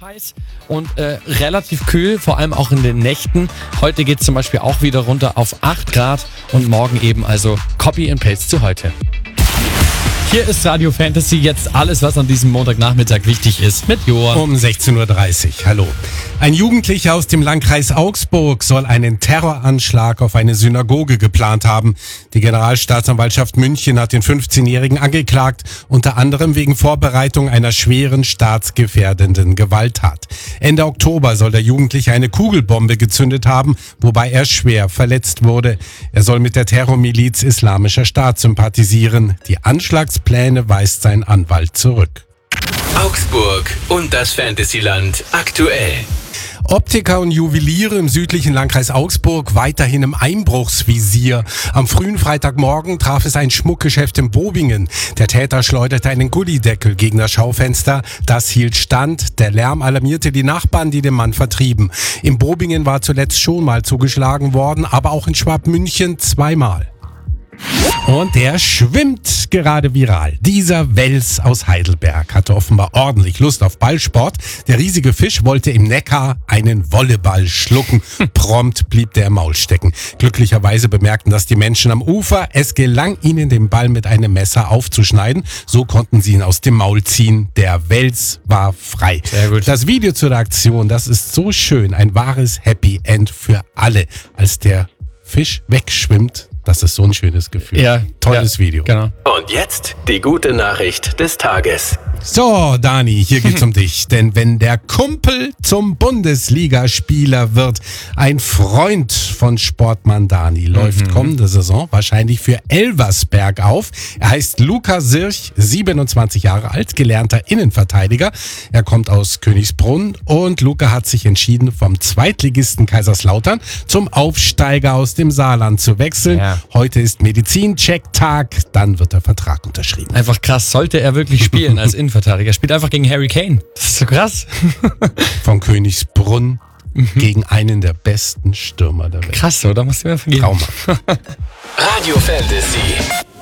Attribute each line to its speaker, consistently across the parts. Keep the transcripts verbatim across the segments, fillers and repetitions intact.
Speaker 1: heiß und äh, relativ kühl, vor allem auch in den Nächten. Heute geht es zum Beispiel auch wieder runter auf acht Grad und morgen eben also Copy and Paste zu heute. Hier ist Radio Fantasy, jetzt alles, was an diesem Montagnachmittag wichtig ist, mit Joa.
Speaker 2: Um sechzehn Uhr dreißig. Hallo. Ein Jugendlicher aus dem Landkreis Augsburg soll einen Terroranschlag auf eine Synagoge geplant haben. Die Generalstaatsanwaltschaft München hat den fünfzehnjährigen angeklagt, unter anderem wegen Vorbereitung einer schweren staatsgefährdenden Gewalttat. Ende Oktober soll der Jugendliche eine Kugelbombe gezündet haben, wobei er schwer verletzt wurde. Er soll mit der Terrormiliz Islamischer Staat sympathisieren. Die Anschlagspläne weist sein Anwalt zurück.
Speaker 3: Augsburg und das Fantasyland aktuell.
Speaker 2: Optiker und Juweliere im südlichen Landkreis Augsburg weiterhin im Einbruchsvisier. Am frühen Freitagmorgen traf es ein Schmuckgeschäft in Bobingen. Der Täter schleuderte einen Gullideckel gegen das Schaufenster. Das hielt stand. Der Lärm alarmierte die Nachbarn, die den Mann vertrieben. In Bobingen war zuletzt schon mal zugeschlagen worden, aber auch in Schwabmünchen zweimal. Und der schwimmt gerade viral. Dieser Wels aus Heidelberg hatte offenbar ordentlich Lust auf Ballsport. Der riesige Fisch wollte im Neckar einen Wolleball schlucken. Prompt blieb der im Maul stecken. Glücklicherweise bemerkten das die Menschen am Ufer. Es gelang ihnen, den Ball mit einem Messer aufzuschneiden. So konnten sie ihn aus dem Maul ziehen. Der Wels war frei.
Speaker 1: Sehr gut.
Speaker 2: Das Video zur Reaktion, das ist so schön. Ein wahres Happy End für alle. Als der Fisch wegschwimmt, das ist so ein schönes Gefühl.
Speaker 1: Ja,
Speaker 2: tolles
Speaker 1: ja,
Speaker 2: Video.
Speaker 1: Genau.
Speaker 3: Und jetzt die gute Nachricht des Tages.
Speaker 2: So, Dani, hier geht's um dich. Denn wenn der Kumpel zum Bundesligaspieler wird, ein Freund von Sportmann Dani, läuft
Speaker 1: Mhm.
Speaker 2: kommende Saison wahrscheinlich für Elversberg auf. Er heißt Luca Sirch, siebenundzwanzig Jahre alt, gelernter Innenverteidiger. Er kommt aus Königsbrunn und Luca hat sich entschieden, vom Zweitligisten Kaiserslautern zum Aufsteiger aus dem Saarland zu wechseln.
Speaker 1: Ja.
Speaker 2: Heute ist Medizin-Check-Tag, dann wird der Vertrag unterschrieben.
Speaker 1: Einfach krass, sollte er wirklich spielen als Innenverteidiger. Er spielt einfach gegen Harry Kane. Das ist so krass.
Speaker 2: Von Königsbrunn gegen einen der besten Stürmer der Welt.
Speaker 1: Krass, oder? Musst du mir vergeben.
Speaker 2: Trauma.
Speaker 3: Radio Fantasy.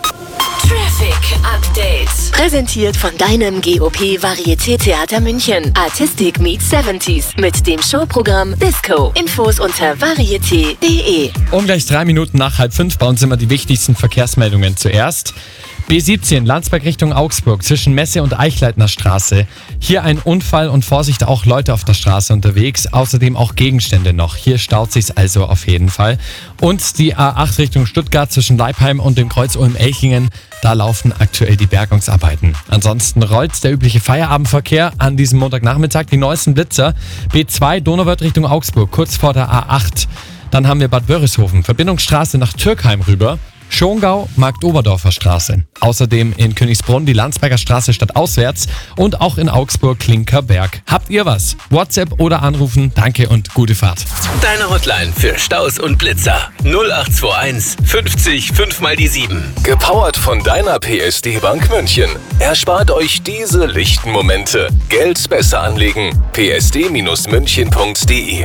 Speaker 4: Traffic Update. Präsentiert von deinem G O P Varieté-Theater München. Artistic meets siebziger mit dem Showprogramm Disco. Infos unter varieté punkt de.
Speaker 1: Um gleich drei Minuten nach halb fünf bei uns immer die wichtigsten Verkehrsmeldungen zuerst. B siebzehn, Landsberg Richtung Augsburg, zwischen Messe und Eichleitner Straße. Hier ein Unfall und Vorsicht, auch Leute auf der Straße unterwegs. Außerdem auch Gegenstände noch. Hier staut sich's also auf jeden Fall. Und die A acht Richtung Stuttgart zwischen Leipheim und dem Kreuz Ulm-Elchingen. Da laufen aktuell die Bergungsarbeiten. Ansonsten rollt der übliche Feierabendverkehr an diesem Montagnachmittag. Die neuesten Blitzer. B zwei, Donauwörth Richtung Augsburg, kurz vor der A acht. Dann haben wir Bad Wörishofen, Verbindungsstraße nach Türkheim rüber. Schongau, Markt-Oberdorfer Straße. Außerdem in Königsbrunn die Landsberger Straße stadtauswärts und auch in Augsburg Klinkerberg. Habt ihr was? WhatsApp oder anrufen. Danke und gute Fahrt.
Speaker 3: Deine Hotline für Staus und Blitzer. null acht zwei eins fünfzig fünf mal die sieben.
Speaker 5: Gepowert von deiner P S D Bank München. Erspart euch diese lichten Momente. Geld besser anlegen. p s d münchen punkt de.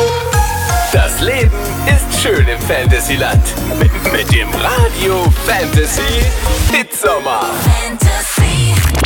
Speaker 3: Das Leben ist schön im Fantasyland. Mit, mit dem Radio Fantasy Hitsommer.
Speaker 4: Fantasy.